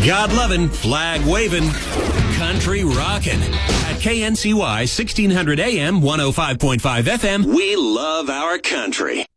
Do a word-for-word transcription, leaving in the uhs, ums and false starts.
God loving, flag waving, country rocking. At K N C Y sixteen hundred A M, one oh five point five F M, we love our country.